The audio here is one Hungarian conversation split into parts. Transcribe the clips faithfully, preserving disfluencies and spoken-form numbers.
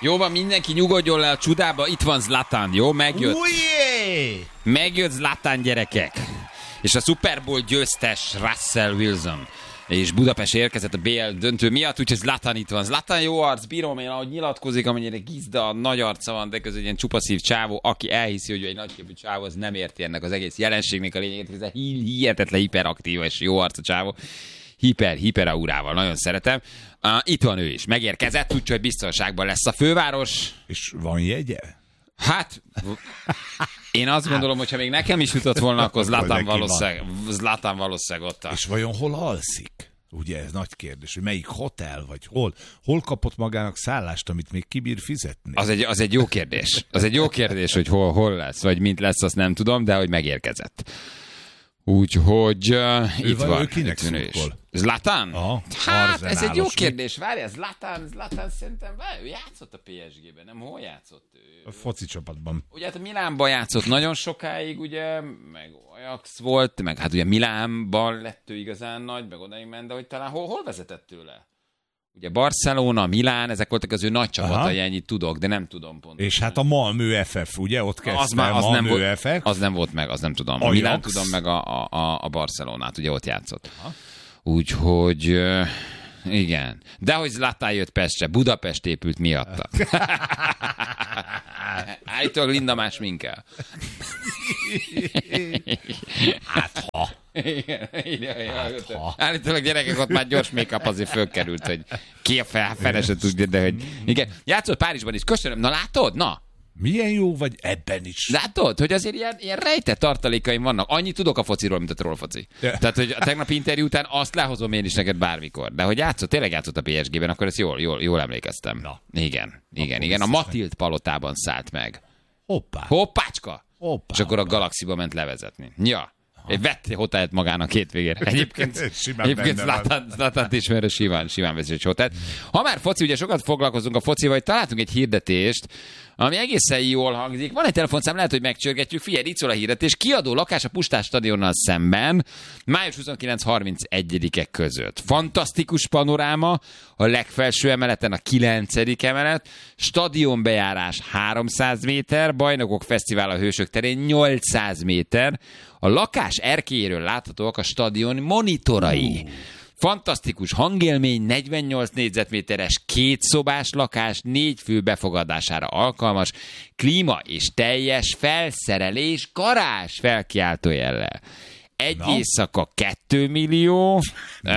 Jó van, mindenki nyugodjon le a csudába, itt van Zlatan, jó? Megjött. Ujjé! Megjött Zlatan, gyerekek. És a Super Bowl győztes Russell Wilson. És Budapest érkezett a bé el döntő miatt, úgyhogy Zlatan itt van. Zlatan jó arc, bírom én, ahogy nyilatkozik, amennyire gizda, nagy arca van, de közül egy csupaszív csávó, aki elhiszi, hogy egy nagyképű csávó, az nem érti ennek az egész jelenségnek a lényegét, ez a hihetetlen hiperaktív és jó arca csávó. Hiper, hiperaurával, nagyon szeretem. Uh, itt van ő is, megérkezett, úgyhogy biztonságban lesz a főváros. És van jegye? Hát, én azt gondolom, hogy ha még nekem is jutott volna, akkor Zlatan valószínűleg, Zlatan valószínűleg ott. És vajon hol alszik? Ugye ez nagy kérdés, hogy melyik hotel, vagy hol? Hol kapott magának szállást, amit még kibír fizetni? Az egy, az egy jó kérdés. Az egy jó kérdés, hogy hol, hol lesz, vagy mint lesz, azt nem tudom, de hogy megérkezett. Úgyhogy uh, itt van. van. Ő kinek szurkol? Zlatan? Aha, hát ez egy jó kérdés. Várjál, Zlatan, Zlatan szerintem, várj, ő játszott a pé es gében, nem? Hol játszott ő? A foci csapatban. Ugye hát a Milánban játszott nagyon sokáig, ugye, meg Ajax volt, meg hát ugye Milánban lett ő igazán nagy, meg odaig ment, de hogy talán hol, hol vezetett tőle? Ugye Barcelona, Milán, ezek voltak az ő nagy csapatai, ennyit tudok, de nem tudom pontosan. És hát a Malmö ef ef, ugye? Ott kezdte az, már, az Malmö nem volt, ef ef. Az nem volt meg, az nem tudom. A Ajax. Milán tudom meg a, a, a Barcelonát, ugye ott játszott. Úgyhogy uh, igen. De hogy Zlatan jött Pestre, Budapest épült miatta. Állítólag Linda más minkel. Hát ha. Igen, igen, hát, ha. Állítólag gyerekek, ott már gyors make-up azért fölkerült, hogy ki a fel, fele se tudja, de hogy... Igen, játszott Párizsban is, köszönöm. Na látod? Na, milyen jó vagy ebben is. látod, hogy azért ilyen, ilyen rejtett tartalékaim vannak. Annyit tudok a fociról, mint a trollfoci. Yeah. Tehát, hogy a tegnapi interjú után azt lehozom én is neked bármikor. De hogy játszott, tényleg játszott a pé es gében, akkor ezt jól, jól, jól emlékeztem. Na. Igen, igen, akkor igen. A Matild palotában szállt meg. Hoppá. Hoppácska! Hoppá. És akkor a Galaxiba ment levezetni. Ja. Egy vett hotelt magának két végére. Egyébként, egyébként Zlatan, Zlatant ismerő simán, simán veszi egy hotelt. Ha már foci, ugye sokat foglalkozunk a focival, hogy találtunk egy hirdetést, ami egészen jól hangzik. Van egy telefonszám, lehet, hogy megcsörgetjük. Figyelj, itt szól a hirdetés. Kiadó lakás a Puskás stadionnal szemben, május huszonkilenc harmincegyedike között. Fantasztikus panoráma, a legfelső emeleten a kilencedik emelet, stadionbejárás háromszáz méter, Bajnokok Fesztivál a Hősök terén nyolcszáz méter, a lakás erkélyéről láthatóak a stadion monitorai. Fantasztikus hangélmény, negyvennyolc négyzetméteres, kétszobás lakás, négy fő befogadására alkalmas, klíma és teljes felszerelés, garázs felkiáltójellel. Egy Na? éjszaka kettő millió, uh,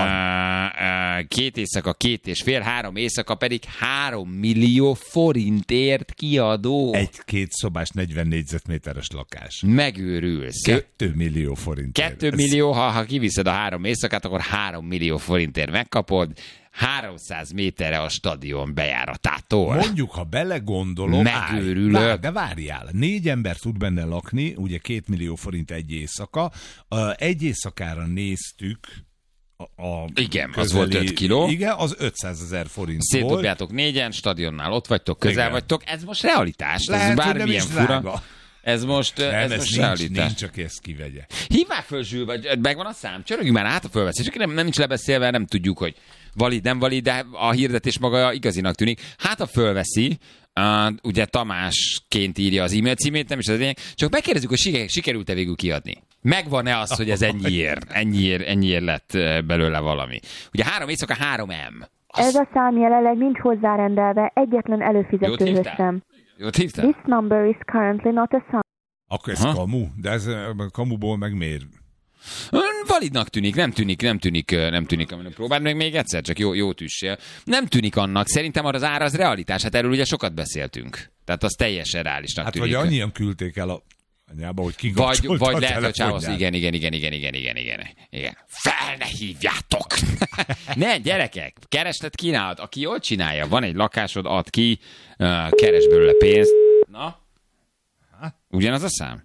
uh, két éjszaka két és fél, három éjszaka pedig három millió forintért kiadó. Egy-két szobás negyven négyzetméteres lakás. Megőrülsz. Kettő millió forintért. Kettő millió, ha, ha kiviszed a három éjszakát, akkor három millió forintért megkapod. háromszáz méterre a stadion bejáratától. Mondjuk, ha belegondolom, megőrülök. Állj, de várjál, négy ember tud benne lakni, ugye két millió forint egy éjszaka. Egy éjszakára néztük a, a igen, közeli, az volt öt kiló. Igen, az ötszázezer forint Szétdobjátok volt. négyen, stadionnál ott vagytok, közel igen. vagytok. Ez most realitás. Lehet, ez bármilyen fura. Ez most, nem, ez ez most nincs, realitás. nincs, aki ezt kivegye. Hívják föl Zsül, vagy megvan a szám? Csörögjünk már át a fölvesz. És nem, nem nincs lebeszélve, nem tudjuk, hogy valid, nem valid, de a hirdetés maga igazinak tűnik. Hát a fölveszi, uh, ugye Tamásként írja az e-mail címét, nem is az lényeg, csak megkérdezzük, hogy siker, sikerült-e végül kiadni. Megvan-e az, hogy ez ennyiért, ennyiért, ennyiért lett belőle valami. Ugye három éjszaka, három M. Az... Ez a szám jelenleg nincs hozzárendelve egyetlen előfizetőhöz sem. Jót hívtál? This number is currently not assigned. Akkor ez ha? kamu, de ez kamuból meg miért? Validnak tűnik, nem tűnik, nem tűnik, nem tűnik, amit próbáld meg még egyszer, csak jó, jó tüssél. Nem tűnik annak, szerintem az ára az realitás, hát erről ugye sokat beszéltünk. Tehát az teljesen reálisnak hát tűnik. Hát vagy annyian küldték el a anyába, hogy kikapcsolta Vagy, vagy lehet, hogy csávasz, igen, igen, igen, igen, igen, igen, igen, igen. Fel ne hívjátok! Ne, gyerekek, kereslet kínálat, aki jól csinálja, van egy lakásod, ad ki, uh, keres belőle pénzt. Na? Ugyanaz a szám?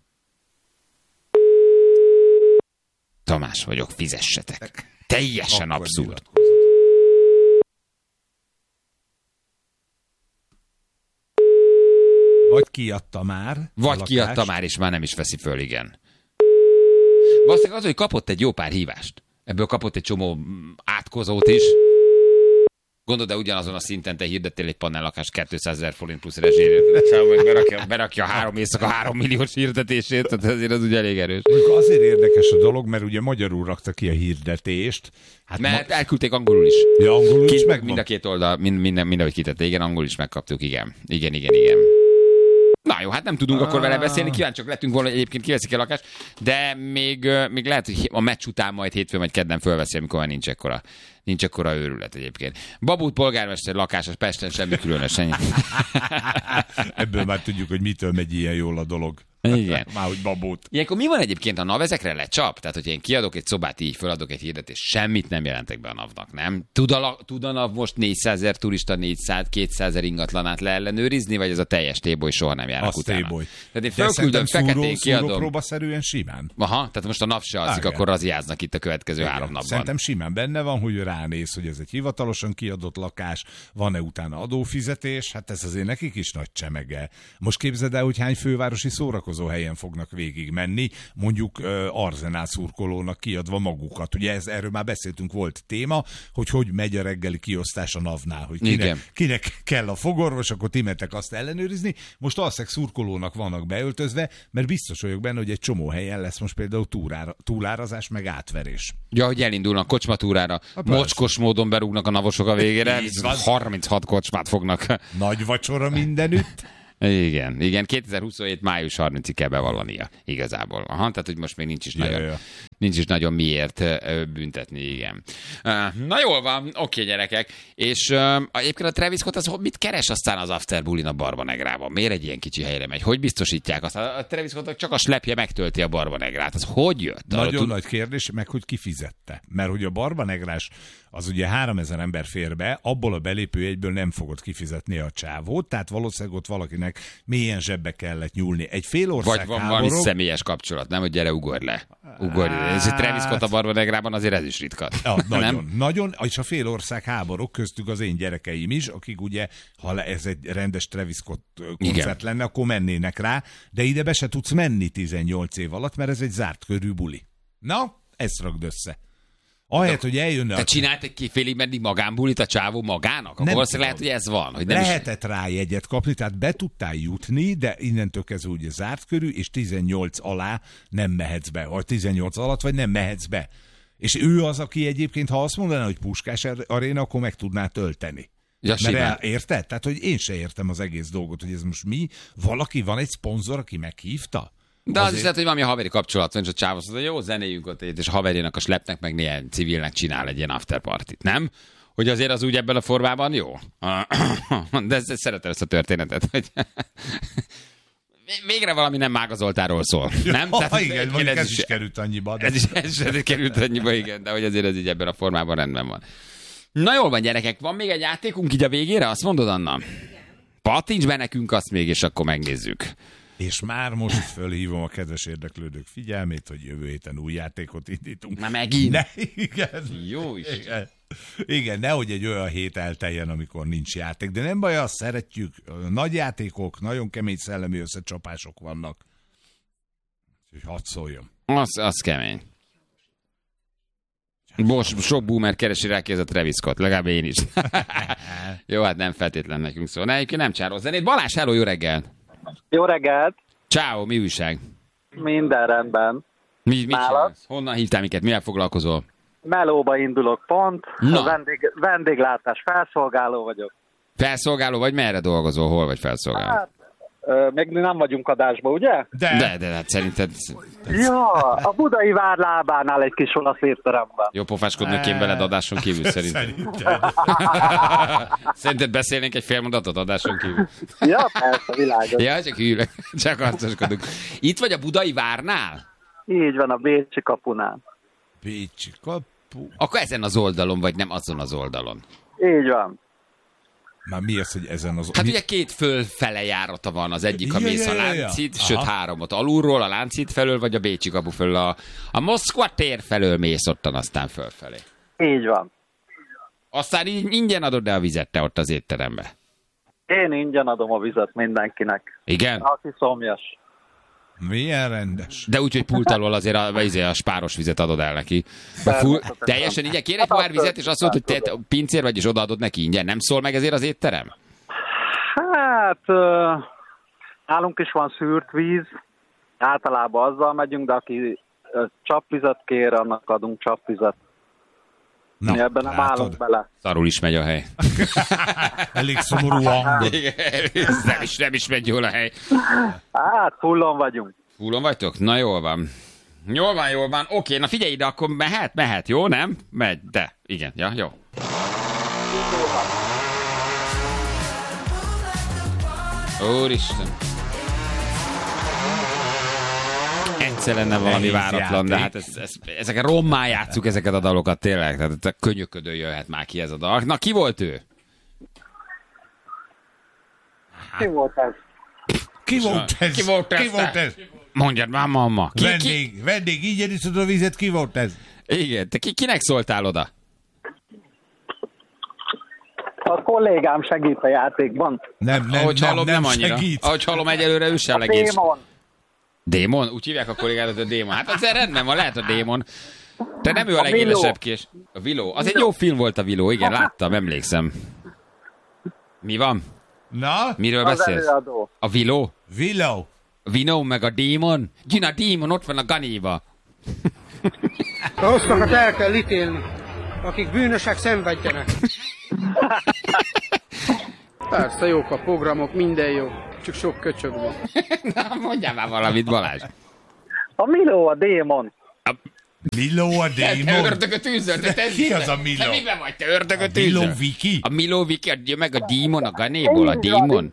Tamás vagyok, fizessetek. Teljesen akkor abszurd. Vagy kiadta már. Vagy kiadta már, és már nem is veszi föl, igen. Valószínűleg az, hogy kapott egy jó pár hívást. Ebből kapott egy csomó átkozót is. Gondolod, de ugyanazon a szinten te hirdettél egy panellakást kétszázezer forint plusz rezsérét. Berakja, berakja három éjszaka három milliós hirdetését, tehát azért az ugye elég erős. Azért érdekes a dolog, mert ugye magyarul rakta ki a hirdetést. Hát mert ma... elküldték angolul is. Ja, angolul Ki, is megvan. Mind a két oldal, mind, minden, mind ahogy kitette. Igen, angolul is megkaptuk, igen. Igen, igen, igen. Na jó, hát nem tudunk ah. akkor vele beszélni, kíváncsiak lettünk volna, hogy egyébként kiveszik a lakást, de még, még lehet, hogy a meccs után majd hétfőn vagy kedden fölveszi, amikor már nincs ekkora, nincs ekkora őrület egyébként. Babut polgármester lakása Pesten, semmi különös. Ebből már tudjuk, hogy mitől megy ilyen jól a dolog. Igen. Már hogy babót. Ilyenkor mi van egyébként a NAV ezekre lecsap? Tehát, hogyha én kiadok egy szobát így, föladok egy hirdetést, semmit nem jelentek be a NAV-nak, nem? Tud a, tud a NAV most négyszázezer turista négyszáz kétszázezer ingatlanát leellenőrizni, vagy ez a teljes téboly soha nem járnak az utána? Téboly. Tehát én fölküldöm, feketén kiadom. Szúró próbaszerűen simán. Aha, tehát most a NAV se alszik, akkor raziáznak itt a következő Igen. három napban. Szerintem simán benne van, hogy ránéz, hogy ez egy hivatalosan kiadott lakás, van-e utána adófizetés, hát ez azért nekik is nagy csemege. Most képzeld el, hogy hány fővárosi szórakozó helyen fognak végig menni, mondjuk uh, Arzenál szurkolónak kiadva magukat. Ugye ez, erről már beszéltünk, volt téma, hogy hogy megy a reggeli kiosztás a NAV-nál, hogy kinek, kinek kell a fogorvos, akkor ti mentek azt ellenőrizni. Most alszeg szurkolónak vannak beöltözve, mert biztos vagyok benne, hogy egy csomó helyen lesz most például túrára, túlárazás, meg átverés. Ja, hogy elindulnak kocsmatúrára, mocskos módon berúgnak a navosok a végére, harminchat kocsmát fognak. Nagy vacsora mindenütt. Igen, igen, kétezer-huszonhét május harmincadikáig kell bevallania igazából. Aha, tehát, hogy most még nincs is, ja, nagyon, ja. nincs is nagyon miért büntetni, igen. Na jól van, oké gyerekek, és uh, egyébként a Travis Scott az mit keres aztán az After Bullin a Barbanegrában? Miért egy ilyen kicsi helyre megy? Hogy biztosítják azt? A Travis Scott csak a slepje megtölti a Barbanegrát. Az hogy jött? Nagyon tud... nagy kérdés, meg hogy kifizette. Mert hogy a Barbanegrás az ugye háromezer ember fér be, abból a belépő egyből nem fogod kifizetni a csávót, tehát valószínűleg ott valakinek mélyen zsebbe kellett nyúlni. Egy fél ország Vagy van háborog... valami személyes kapcsolat, nem? Hogy gyere, ugorj le. Ugorj le. Ez egy Travis Scott a Barbanegrában azért ez is ritka. Ja, nagyon, nem? nagyon, és a fél ország háborog, köztük az én gyerekeim is, akik ugye, ha ez egy rendes Travis Scott koncert Igen. lenne, akkor mennének rá, de ide be se tudsz menni tizennyolc év alatt, mert ez egy zárt körű buli. Na, ezt ragd össze. Ahelyett, hogy eljönne... Te a... csinált egy félig meddig magánbulit a csávó magának? Akkor valószínűleg lehet, hogy ez van. Hogy nem Lehetett is... rá jegyet kapni, tehát be tudtál jutni, de innentől kezdve ugye zárt körű, és tizennyolc alá nem mehetsz be. Vagy tizennyolc alatt, vagy nem mehetsz be. És ő az, aki egyébként, ha azt mondaná, hogy Puskás aréna, akkor meg tudná tölteni. Ja, Mert el, érted? Tehát, hogy én se értem az egész dolgot, hogy ez most mi? Valaki, van egy szponzor, aki meghívta? De az Azért... is lehet, hogy valami haveri kapcsolat van, és a csávó mondja, jó, zenéjünk ott, és a haverjának, a slepnek, meg néhány civilnek csinál egy ilyen afterpartit, nem? Hogy azért az úgy ebben a formában jó. De ezt, ezt szeretem ezt a történetet, hogy végre valami nem Mága Zoltánról szól. Nem? Ja, Tehát, igen, mondjuk ez, ez is került annyiba. De... Ez is, ez is került annyiba, igen, de hogy azért ez így ebben a formában rendben van. Na jól van, gyerekek, van még egy játékunk így a végére? Azt mondod, Anna? Pattints be nekünk azt még, és akkor megnézzük. És már most fölhívom a kedves érdeklődők figyelmét, hogy jövő héten új játékot indítunk. Na megint? Ne, igen. Jó is. Igen. Igen, nehogy egy olyan hét elteljen, amikor nincs játék. De nem baj, azt szeretjük. Nagy játékok, nagyon kemény szellemi összecsapások vannak. Úgyhogy hadd szóljon. Az, az kemény. Most sok boomer keresi rá ki ez a Travis Scott, legalább én is. Jó, hát nem feltétlen nekünk szól. Ne, nem csárol zenét. Balázs, hello, jó reggelt! Jó reggelt! Ciao, mi újság? Minden rendben. Mi, mit csinálsz? Honnan hívtál minket? Mivel foglalkozol? Melóba indulok pont. Na. Vendég, vendéglátás felszolgáló vagyok. Felszolgáló vagy? Merre dolgozol? Hol vagy felszolgáló? Hát, ö, még nem vagyunk adásba, ugye? De, de, de hát szerinted... Ja, a Budai Vár lábánál egy kis olasz étteremben. Jó pofáskodni kéne veled adáson kívül szerintem. Szerintem. Szerinted beszélnénk egy fél mondatot adáson kívül? Ja, persze, világos. Ja, csak hűlök, csak arcoskodunk. Itt vagy a Budai Várnál? Így van, a Bécsi kapunál. Bécsi kapu... Akkor ezen az oldalon, vagy nem azon az oldalon? Így van. Már mi az, hogy ezen az... Hát mi... ugye két fölfele járata van, az egyik, Ja, ha mész ja, a ja, ja. Láncid, Aha. sőt háromot alulról, a Láncid felől, vagy a Bécsi kapu felől, a, a Moszkva tér felől mész ottan, aztán fölfelé. Így van. Aztán így ingyen adod el a vizet te ott az étterembe. Én ingyen adom a vizet mindenkinek. Igen? Aki szomjas. Milyen rendes. De úgy, hogy pult alól azért a, a, a spáros vizet adod el neki. Full, teljesen ingyen. Kér egy pohár vizet, és azt mondod, hogy te pincér vagy, és odaadod neki ingyen. Nem szól meg ezért az étterem? Hát, uh, nálunk is van szűrt víz. Általában azzal megyünk, de aki uh, csapvizet kér, annak adunk csapvizet. Na, Mi ebben nem állunk bele. Szarul is megy a hely. Elég szomorú hangod. nem, is, nem is megy jól a hely. Hát, fullon vagyunk. Fullon vagytok? Na jól van. Jól van, jól van. Oké, na figyelj ide, akkor mehet, mehet, jó, nem? Megy, de. Igen, ja, jó. Úristen. Egyszer lenne valami Nehéz váratlan, játék. de hát ez, ez, ezeket rommá játsszuk ezeket a dalokat, tényleg. Tehát könyöködő jöhet már ki ez a dal. Na, ki volt ő? Ki volt ez? Ki volt ez? Ki volt ez? Ki volt ez? Mondjad már, mamma. Ki, ki? Vendég, vendég, így iszod a vizet, ki volt ez? Igen, te ki, kinek szóltál oda? A kollégám segít a játékban. Nem, nem, Ahogy nem, hallom, nem, nem annyira. segít. Ahogy hallom, egyelőre ő sem A legés. Démon. Démon? Úgy hívják a kollégádat, a Démon. Hát azért rendben van, lehet a Démon. Te nem ő a A legélesebb Viló. kés. A Viló. Az egy jó film volt a Viló, igen, láttam, emlékszem. Mi van? Na? Miről Az beszélsz? előadó. A Viló? Willow. Vinó meg a Démon? Jön a Démon, ott van a Ganéba. Rosszakat el kell ítélni, akik bűnösek szenvedjenek. Persze jók a programok, minden jó, csak sok köcsög van. Na, mondjál már valamit, Balázs. A Miló, a Démon. A, Miló a te démon. ördögöt űzöl, te, te Ki az a Miló? Te miben vagy, te ördögöt A Miló űzöl? Viki? A Miló Viki, a, meg a Démon, a Ganéból, a Démon.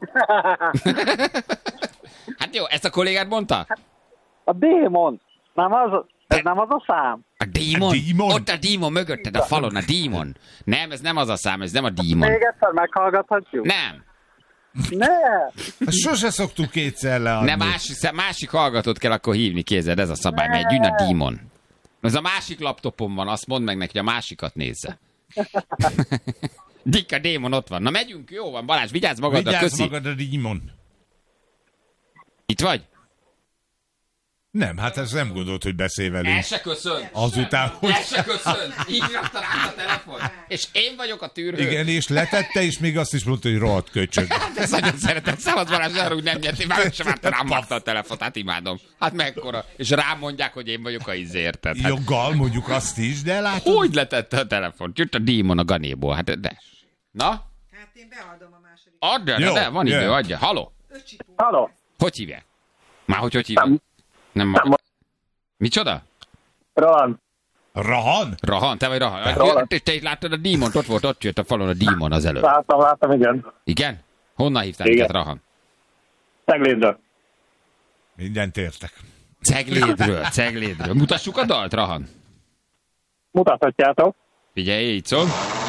Hát jó, ezt a kollégát mondta? A Démon. Nem az, ez nem az a szám. A Démon? A Démon? Ott a Démon mögötted a falon, a Démon. Nem, ez nem az a szám, ez nem a Démon. Még egyszer meghallgathatjuk? Nem. Ne! Sose szoktuk kétszer leadni. Nem, másik, másik hallgatót kell akkor hívni, kézed, ez a szabály, mert jön a Démon. Ez a másik laptopon van, azt mondd meg neki, hogy a másikat nézze. Dick, a Démon ott van. Na megyünk, jó van, Balázs, vigyázz magadra, Vigyázz köszi. magad a démon. Itt vagy? Nem, hát ez nem gondolt, hogy beszél velünk. El se köszön. Azután, hogy... El se köszön. Így rakta rá a telefon. És én vagyok a tűrhő. Igen, és letette, és még azt is mondta, hogy rohadt köcsög. Hát ezt nagyon szeretem. Szabad Balázs, arra úgy nem nyert. Én már sem már rám rakta a telefont. Hát imádom. Hát mekkora. És rám mondják, hogy én vagyok a izé, érted? Hát, Joggal mondjuk azt is, de látod... úgy letette a telefont. Jött a Démon a Ganéból. Hát de. Na? Hát én beadom a második. Adja, Jó, de, de van idő, jöjjön. adja. Haló? Halló? Hogy hívják? Már hogy hogy hívják? Nem ma. Micsoda? Roland. Rahan? Rahan, te vagy Rahan. Roland. Te, te is láttad a Démont, ott volt, ott jött a falon a Démon az előbb. Láttam, láttam, igen. Igen? Honnan hívtál Igen. minket, Rahan? Ceglédről. Mindent értek. Ceglédről, Ceglédről. Mutassuk a dalt, Rahan. Mutathatjátok. Figyelj, így szól.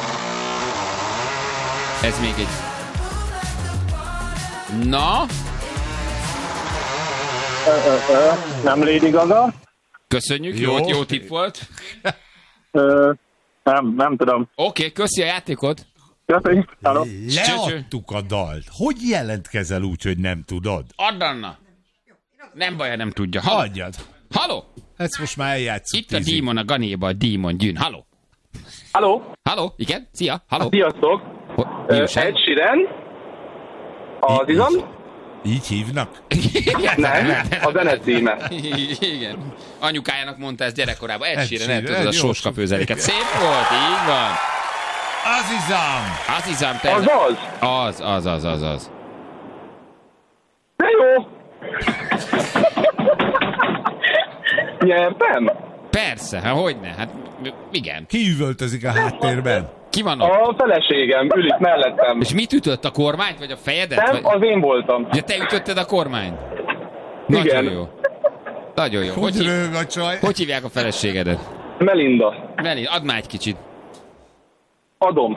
Ez még egy... Na, Ö, ö, ö. Nem Lady Gaga. köszönjük, Jó. jó, jó tipp volt. Ö, nem, nem tudom. Oké, köszi a játékot. Köszönjük. Halló. Leadtuk a dalt. Hogy jelentkezel úgy, hogy nem tudod? Add, Anna. Nem baj, ha nem tudja. Haló? Adjad. Haló? Ezt most már eljátszuk Itt a tízig. Démon a Ganéba, a Démon gyűn. Haló? Halló, Haló? Igen? Szia? Haló? sziasztok! Ho- Ö, mi újság? Ed Sheeran, az izom? Így hívnak? Nem, a zene címe. Igen. Anyukájának mondta ezt gyerekkorában. Ed Ed Sheeran, el Sheeran, tudod, a jó. sóskafőzeléket. Szép volt, így van. Azizám! Azt hiszem, te... Az az? Az, az, az, az, az. De jó! Nyertem? Persze, hát hogyne, hát igen. Ki üvöltözik a háttérben? Ki van ott? A feleségem ül itt mellettem. És mit ütött, a kormányt, vagy a fejedet? Nem, Vagy... az én voltam. Ja, te ütötted a kormányt? Nagyon Igen. jó. Nagyon jó. Hogy, Hogy hív... rög a csaj? hogy hívják a feleségedet? Melinda. Meli, add már egy kicsit. Adom.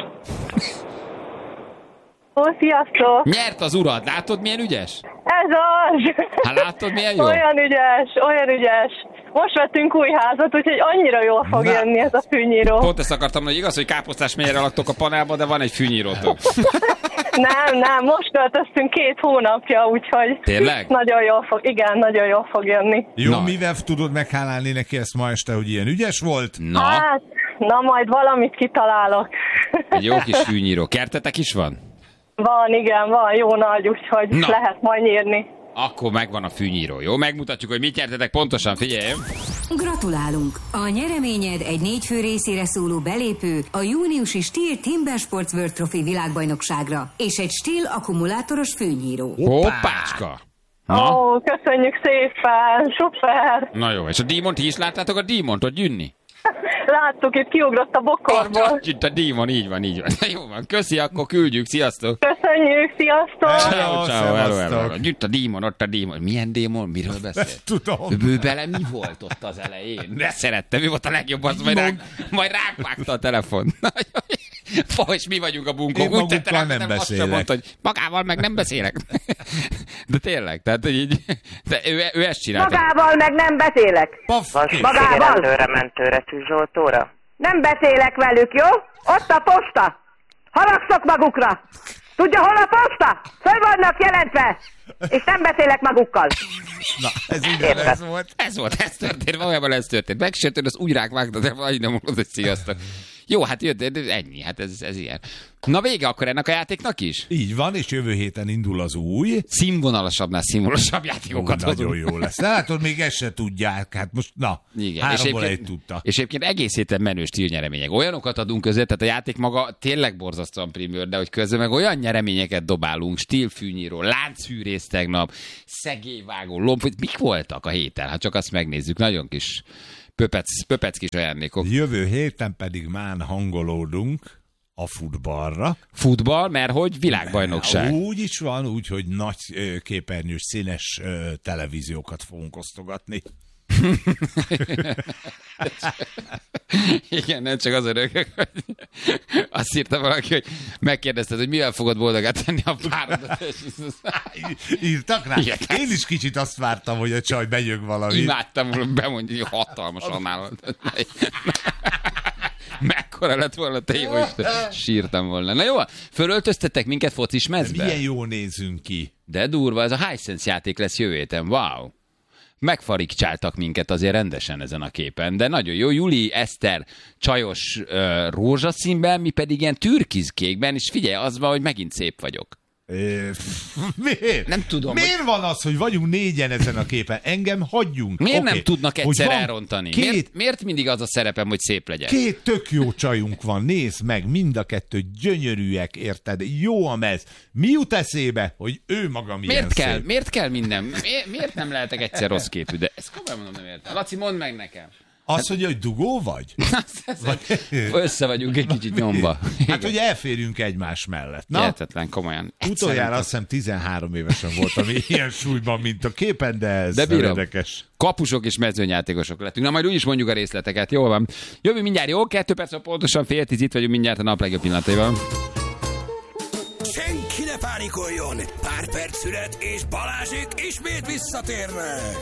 Ó, sziasztok! Nyert az urad, látod milyen ügyes? Ez az! Hát látod milyen jó? Olyan ügyes, olyan ügyes. Most vettünk új házat, úgyhogy annyira jól fog Na. jönni ez a fűnyíró. Pont ezt akartam, hogy igaz, hogy Káposztás megyére laktok a panelban, de van egy fűnyírótok. Nem, nem, most költöztünk két hónapja, úgyhogy Tényleg? nagyon jól fog, igen, nagyon jól fog jönni. Jó, Na. mivel tudod meghálálni neki ezt ma este, hogy ilyen ügyes volt? Na, Hát, na majd valamit kitalálok. egy jó kis fűnyíró. Kertetek is van? Van, igen, van, jó nagy, úgyhogy Na. lehet majd nyírni. Akkor megvan a fűnyíró, jó? Megmutatjuk, hogy mit nyertetek pontosan, figyelj! Gratulálunk! A nyereményed egy négy fő részére szóló belépő a júniusi Stihl Timber Sports World Trophy világbajnokságra és egy Stihl akkumulátoros fűnyíró. Hoppácska! Ó, Na, oh, köszönjük szépen, szuper! na jó, és a dímont is láttátok a dímont ott gyűnni? Láttuk, itt kiugrott a bokorból. Ott, itt a dímon, így van, így van. Jó van, köszi, akkor küldjük, sziasztok! Köszönjük, sziasztok! Ciao, ciao, hello, hello. szevasztok. Itt a dímon, ott a dímon. Milyen démon? Miről beszél? Tudom. Ő bele mi volt ott az elején? De szerettem, ő volt a legjobb, az majd, ránk, majd ránk vágta a telefon. És mi vagyunk a bunkók. Én magukkal nem beszélek. Mondta, hogy magával meg nem beszélek. De tényleg, tehát hogy így, de ő, ő ezt csinálta. Magával meg nem beszélek. Paf, Magával? Figyelendőre, mentőre, tűzoltóra. Nem beszélek velük, jó? Ott a posta. Haragszok magukra. Tudja, hol a posta? Föl vannak jelentve. És nem beszélek magukkal. Na, ez ugyanez volt. Ez volt, ez történt, valójában ez történt. Megsértőd, az úgy rák vágta, de vagy nem mondod, hogy sziasztok. Jó, hát jött, de ennyi, hát ez, ez ilyen. Na vége akkor ennek a játéknak is? Így van, és jövő héten indul az új. Színvonalasabbnál színvonalasabb játékokat Ó, nagyon hozunk. jó lesz. Látod, még ezt se tudják. Hát most, na, Igen, és háromból egy egyébként, tudta. és egyébként egész héten menő stíl nyeremények. Olyanokat adunk közé, tehát a játék maga tényleg borzasztóan primőr, de hogy közben meg olyan nyereményeket dobálunk, stílfűnyíró, láncfűrész tegnap, szegélyvágó, lomb, hogy mik voltak a héten, hát csak azt megnézzük, nagyon kis pöpec, pöpec kis ajándékok. Jövő héten pedig már hangolódunk a futballra. Futball, mert hogy világbajnokság. Úgy is van, úgy, hogy nagy ö, képernyős, színes ö, televíziókat fogunk osztogatni. Igen, nem csak az örökök, hogy azt írta valaki, hogy megkérdezted, hogy mivel fogod boldogát tenni a párodat. Írtak rá? Igen. Én is kicsit azt vártam, hogy a csaj bejön valami. Imádtam volna bemondani, hogy hatalmasan nálad. Mekkora lett volna, te jó Isten. Sírtam volna. Na jó, fölöltöztetek minket focis mezbe? Milyen jól nézünk ki. De durva, ez a Hisense játék lesz jövő héten. Wow. Megfarigcsáltak minket azért rendesen ezen a képen, de nagyon jó. Juli Eszter csajos uh, rózsaszínben, mi pedig ilyen türkizkékben, és figyelj, az van, hogy megint szép vagyok. É, miért? Nem tudom, Miért hogy... van az, hogy vagyunk négyen ezen a képen? Engem hagyjunk. Miért okay. nem tudnak egyszer van elrontani? Két, Miért, miért mindig az a szerepem, hogy szép legyek? két tök jó csajunk van, nézd meg, mind a kettő gyönyörűek, érted? Jó a mez. Mi jut eszébe, hogy ő maga milyen Miért kell? szép? Miért kell minden? Miért, miért nem lehetek egyszer rossz képű? De ezt komolyan mondom, nem értem. Laci, mondd meg nekem. Az, hogy, hogy dugó vagy? vagy... Össze vagyunk egy kicsit nyomba. Hát, hogy elférjünk egymás mellett. Na, Hihetetlen, komolyan. utoljára azt hiszem tizenhárom évesen voltam ilyen súlyban, mint a képen, de ez De bírom. érdekes. Kapusok és mezőnyjátékosok lettünk. Na majd úgy is mondjuk a részleteket. Jól van. Jövő mindjárt, jó? Kettő perc, pontosan fél tíz, itt vagyunk mindjárt a nap legjobb pillanataival. Senki ne pánikoljon! Pár perc szület, és Balázsék ismét visszatérnek!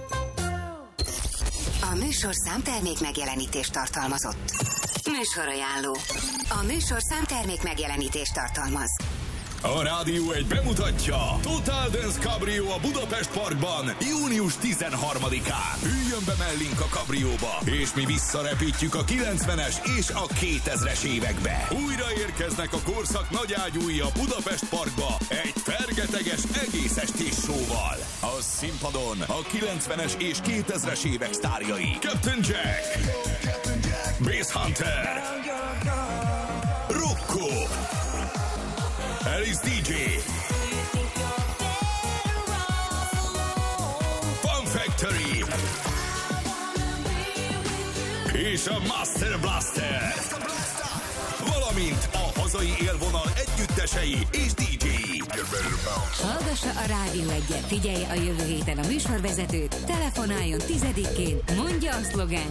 A műsor számtermék megjelenítést tartalmazott. Műsorajánló. A műsor számtermék megjelenítést tartalmaz. A Rádió egy bemutatja Total Dance Cabrio a Budapest Parkban június tizenharmadikán. Üljön be mellénk a kabrióba, és mi visszarepítjük a kilencvenes és a kétezres évekbe. Újra érkeznek a korszak nagyágyúi a Budapest Parkba egy fergeteges egész estés showval. A színpadon a kilencvenes és kétezres évek sztárjai Captain Jack, Bass Hunter, Rocco, Alice dé dzsé, Fun Factory és a Master Blaster, valamint a hazai élvonal együttesei és dé dzséi. Hallgassa a Rádió Egyet, figyelje a jövő héten a műsorvezetőt, telefonáljon tizedikként, mondja a szlogent,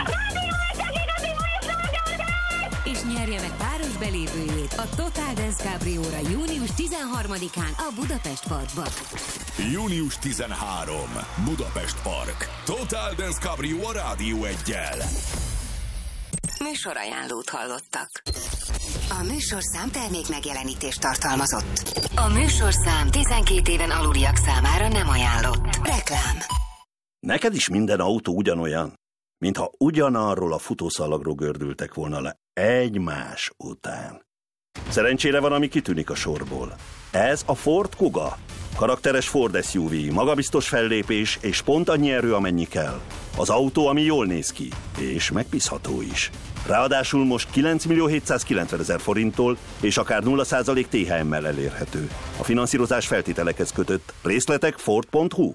és nyerje meg páros belépőjét a Total Dance Cabrióra június tizenharmadikán a Budapest Parkban. június tizenharmadika. Budapest Park. Total Dance Cabrio a Rádió Eggyel. Műsorajánlót hallottak. A műsorszám termék megjelenítést tartalmazott. A műsorszám tizenkét éven aluliak számára nem ajánlott. Reklám. Neked is minden autó ugyanolyan, mintha ugyanarról a futószalagról gördültek volna le egymás után. Szerencsére van, ami kitűnik a sorból. Ez a Ford Kuga. Karakteres Ford es u vé, magabiztos fellépés és pont annyi erő, amennyi kell. Az autó, ami jól néz ki, és megbízható is. Ráadásul most kilenc millió hétszázkilencvenezer forinttól és akár nulla százalék té há emmel elérhető. A finanszírozás feltételekhez kötött. Részletek ford pont hu.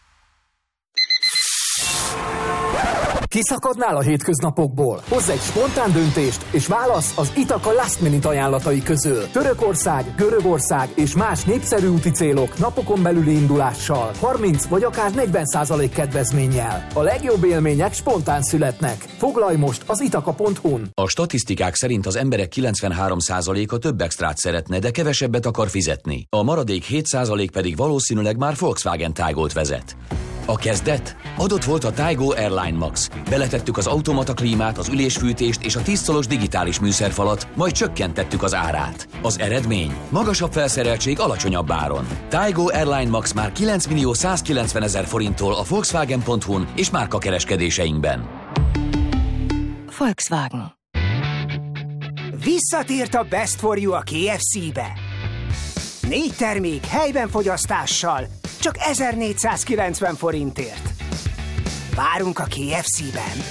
Kiszakadnál a hétköznapokból? Hozz egy spontán döntést, és válasz az Itaka Last Minute ajánlatai közül. Törökország, Görögország és más népszerű úti célok napokon belüli indulással, harminc vagy akár negyven százalék kedvezménnyel. A legjobb élmények spontán születnek. Foglalj most az itaka pont hu-n. A statisztikák szerint az emberek kilencvenhárom százaléka több extrát szeretne, de kevesebbet akar fizetni. A maradék hét százalék pedig valószínűleg már Volkswagen Taygot vezet. A kezdet? Adott volt a Taygo Airline Max. Beletettük az automata klímát, az ülésfűtést és a tíz szolos digitális műszerfalat, majd csökkentettük az árát. Az eredmény? Magasabb felszereltség alacsonyabb áron. Taygo Airline Max már kilenc millió százkilencvenezer forinttól a Volkswagen pont hu-n és márkakereskedéseinkben. Volkswagen. Visszatért a Best for You a ké ef cé-be. Négy termék helyben fogyasztással, csak ezernégyszázkilencven forintért. Várunk a ké ef cé-ben.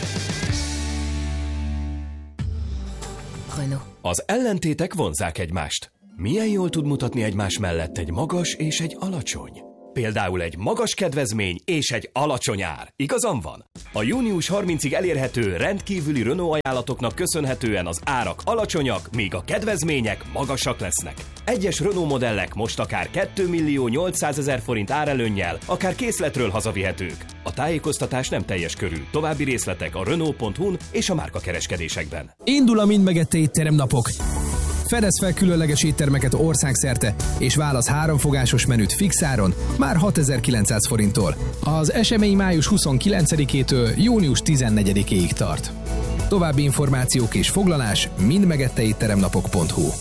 Renault. Az ellentétek vonzzák egymást. Milyen jól tud mutatni egymás mellett egy magas és egy alacsony? Például egy magas kedvezmény és egy alacsony ár. Igazam van? A június harmincadikáig elérhető rendkívüli Renault ajánlatoknak köszönhetően az árak alacsonyak, míg a kedvezmények magasak lesznek. Egyes Renault modellek most akár két millió nyolcszázezer forint árelőnnyel, akár készletről hazavihetők. A tájékoztatás nem teljes körű. További részletek a Renault pont hu-n és a márkakereskedésekben. Indul a mind megette étterem napok. Fedez fel különleges éttermeket országszerte, és válasz háromfogásos menüt fixáron, már hatezer-kilencszáz forinttól. Az esemény május huszonkilencedikétől június tizennegyedikéig tart. További információk és foglalás mind megette étterem napok pont hu.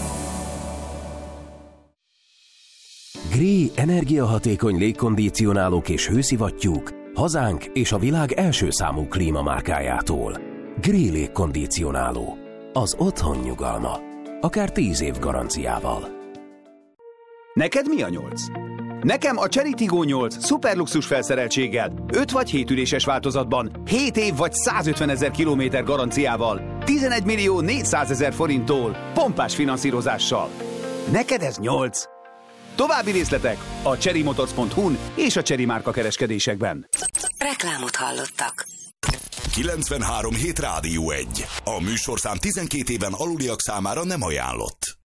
Gree energiahatékony légkondicionálók és hőszivattyúk hazánk és a világ első számú klímamárkájától. Gree légkondicionáló. Az otthon nyugalma. Akár tíz év garanciával. Neked mi a nyolc? Nekem a Chery Tiggo nyolc szuperluxus felszereltséggel, öt vagy hét üléses változatban, hét év vagy százötvenezer kilométer garanciával, tizenegy millió négyszázezer forinttól, pompás finanszírozással. Neked ez nyolc. További részletek a chery motors pont hu-n és a Chery márka kereskedésekben. Reklámot hallottak. kilencvenhárom hét Rádió egy. A műsorszám tizenkét éven aluliak számára nem ajánlott.